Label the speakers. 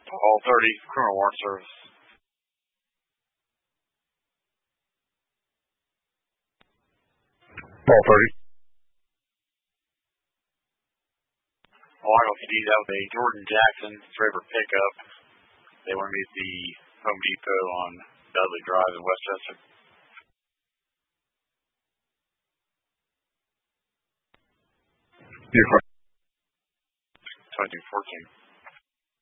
Speaker 1: All 30, criminal warrant service.
Speaker 2: All 30.
Speaker 1: Ohio PD, that was a Jordan Jackson Traver pickup. They want to meet the Home Depot on Dudley Drive in Westchester.
Speaker 2: Yes, sir.
Speaker 1: 2214.